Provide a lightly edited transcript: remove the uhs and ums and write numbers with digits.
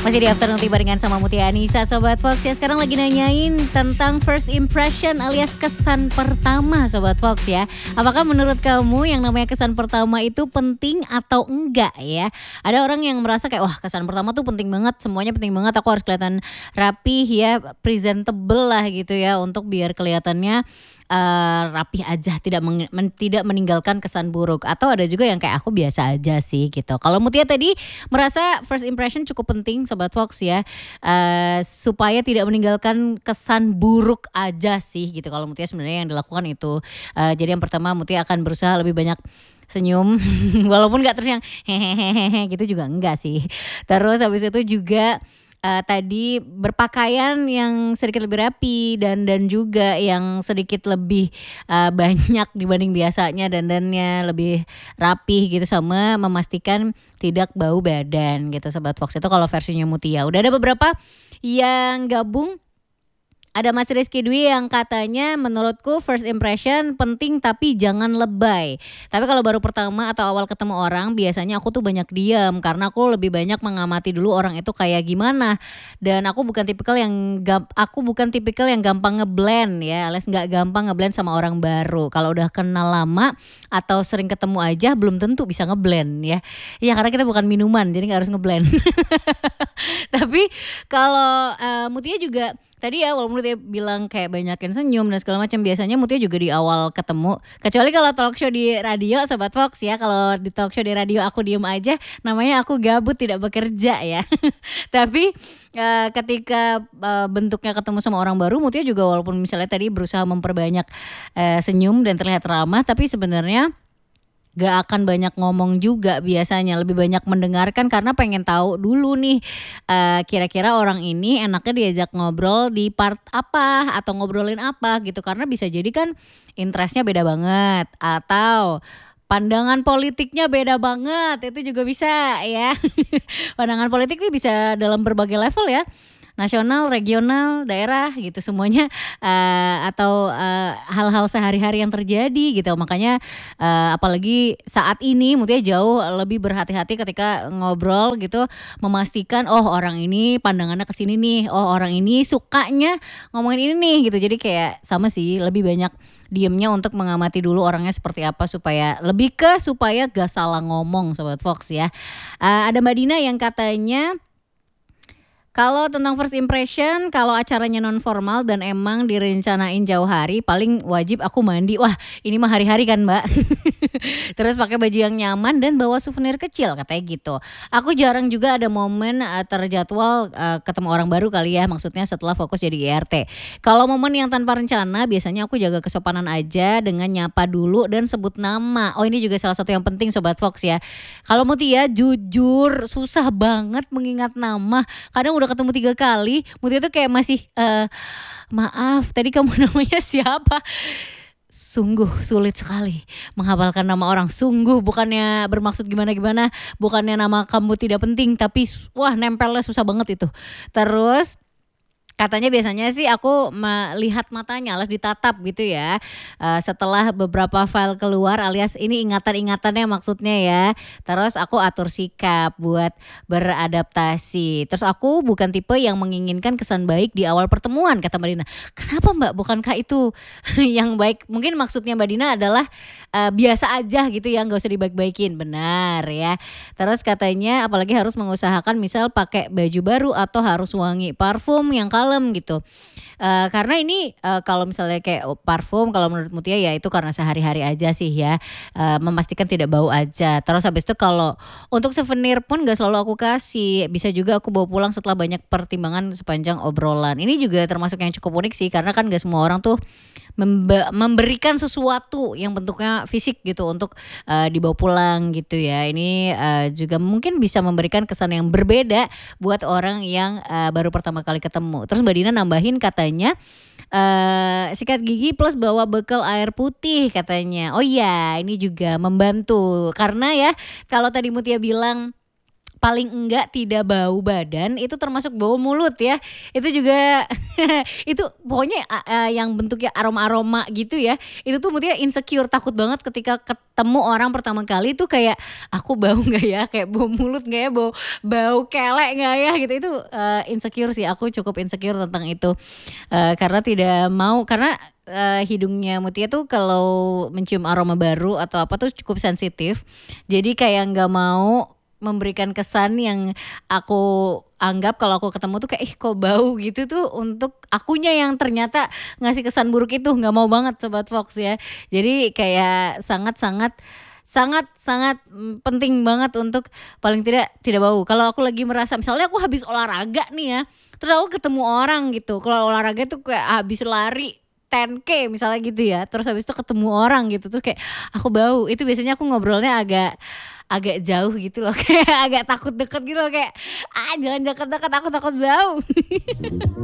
Masih di Afternoon Tea barengan sama Mutia Anissa, Sobat Fox ya. Sekarang lagi nanyain tentang first impression alias kesan pertama Sobat Fox ya. Apakah menurut kamu yang namanya kesan pertama itu penting atau enggak ya? Ada orang yang merasa kayak wah kesan pertama tuh penting banget, semuanya penting banget. Aku harus kelihatan rapih ya, presentable lah gitu ya. Untuk biar kelihatannya rapih aja, tidak meninggalkan kesan buruk. Atau ada juga yang kayak aku biasa aja sih gitu. Kalau Mutia tadi merasa first impression cukup penting Sobat Fox ya, supaya tidak meninggalkan kesan buruk aja sih gitu. Kalau Mutia sebenarnya yang dilakukan itu, jadi yang pertama Mutia akan berusaha lebih banyak senyum walaupun gak terus yang hehehe gitu juga enggak sih. Terus habis itu juga tadi berpakaian yang sedikit lebih rapi dan juga yang sedikit lebih banyak dibanding biasanya, dandannya lebih rapih gitu, sama memastikan tidak bau badan gitu Sobat Fox. Itu kalau versinya Mutia. Udah ada beberapa yang gabung. Ada Mas Rizky Dwi yang katanya menurutku first impression penting tapi jangan lebay. Tapi kalau baru pertama atau awal ketemu orang biasanya aku tuh banyak diam karena aku lebih banyak mengamati dulu orang itu kayak gimana. Dan aku bukan tipikal yang gampang ngeblend ya, alias nggak gampang ngeblend sama orang baru. Kalau udah kenal lama atau sering ketemu aja belum tentu bisa ngeblend ya. Ya karena kita bukan minuman jadi nggak harus ngeblend. Tapi kalau Mutia juga tadi ya walaupun Mutia bilang kayak banyakin senyum dan segala macam, biasanya Mutia juga di awal ketemu, kecuali kalau talk show di radio Sobat Fox ya. Kalau di talk show di radio aku diem aja, namanya aku gabut tidak bekerja ya. Tapi ketika bentuknya ketemu sama orang baru, Mutia juga walaupun misalnya tadi berusaha memperbanyak senyum dan terlihat ramah, tapi sebenarnya gak akan banyak ngomong juga biasanya, lebih banyak mendengarkan karena pengen tahu dulu nih kira-kira orang ini enaknya diajak ngobrol di part apa atau ngobrolin apa gitu. Karena bisa jadi kan interestnya beda banget atau pandangan politiknya beda banget, itu juga bisa ya. Pandangan politik ini bisa dalam berbagai level ya, nasional, regional, daerah gitu semuanya, atau hal-hal sehari-hari yang terjadi gitu. Makanya apalagi saat ini Mutia jauh lebih berhati-hati ketika ngobrol gitu, memastikan oh orang ini pandangannya ke sini nih, oh orang ini sukanya ngomongin ini nih gitu. Jadi kayak sama sih, lebih banyak diemnya untuk mengamati dulu orangnya seperti apa supaya gak salah ngomong Sobat Fox ya. Ada Mbak Dina yang katanya kalau tentang first impression, kalau acaranya non formal dan emang direncanain jauh hari, paling wajib aku mandi. Wah, ini mah hari-hari kan, Mbak. Terus pakai baju yang nyaman dan bawa souvenir kecil katanya gitu. Aku jarang juga ada momen terjadwal ketemu orang baru kali ya, maksudnya setelah fokus jadi IRT. Kalau momen yang tanpa rencana, biasanya aku jaga kesopanan aja dengan nyapa dulu dan sebut nama. Oh, ini juga salah satu yang penting Sobat Fox ya. Kalau Mutia jujur susah banget mengingat nama. Kadang udah ketemu 3 kali, Mutia tuh kayak masih maaf tadi kamu namanya siapa. Sungguh sulit sekali menghafalkan nama orang. Sungguh bukannya bermaksud gimana-gimana, bukannya nama kamu tidak penting, tapi wah nempelnya susah banget itu. Terus katanya biasanya sih aku melihat matanya alias ditatap gitu ya, setelah beberapa file keluar alias ini ingatan-ingatannya maksudnya ya. Terus aku atur sikap buat beradaptasi. Terus aku bukan tipe yang menginginkan kesan baik di awal pertemuan kata Mbak Dina. Kenapa Mbak? Bukankah itu yang baik? Mungkin maksudnya Mbak Dina adalah biasa aja gitu ya, gak usah dibaik-baikin. Benar ya. Terus katanya apalagi harus mengusahakan misal pakai baju baru atau harus wangi parfum yang gitu. Karena ini kalau misalnya kayak parfum, kalau menurut Mutia ya itu karena sehari-hari aja sih ya, memastikan tidak bau aja. Terus habis itu kalau untuk souvenir pun gak selalu aku kasih, bisa juga aku bawa pulang setelah banyak pertimbangan sepanjang obrolan. Ini juga termasuk yang cukup unik sih, karena kan gak semua orang tuh memberikan sesuatu yang bentuknya fisik gitu untuk dibawa pulang gitu ya. Ini juga mungkin bisa memberikan kesan yang berbeda buat orang yang baru pertama kali ketemu. Terus Mbak Dina nambahin katanya sikat gigi plus bawa bekal air putih katanya. Oh iya, ini juga membantu karena ya kalau tadi Mutia bilang paling enggak tidak bau badan, itu termasuk bau mulut ya. Itu juga itu pokoknya yang bentuknya aroma-aroma gitu ya, itu tuh Mutia insecure, takut banget ketika ketemu orang pertama kali tuh kayak, "Aku bau nggak ya? Kayak bau mulut nggak ya? Bau bau kelek nggak ya?" Gitu. Itu, insecure sih, aku cukup insecure tentang itu. Karena tidak mau karena, hidungnya Mutia tuh kalau mencium aroma baru atau apa tuh cukup sensitif. Jadi kayak nggak mau memberikan kesan yang aku anggap kalau aku ketemu tuh kayak, "Ih kok bau?" Gitu tuh untuk akunya yang ternyata ngasih kesan buruk itu, nggak mau banget Sobat Fox ya. Jadi kayak sangat-sangat sangat-sangat, penting banget untuk paling tidak bau. Kalau aku lagi merasa misalnya aku habis olahraga nih ya, terus aku ketemu orang gitu, kalau olahraga tuh kayak habis lari 10K misalnya gitu ya, terus habis itu ketemu orang gitu, terus kayak aku bau, itu biasanya aku ngobrolnya agak agak jauh gitu loh, kayak agak takut deket gitu loh, kayak, "Ah jangan deket-deket, aku takut bau."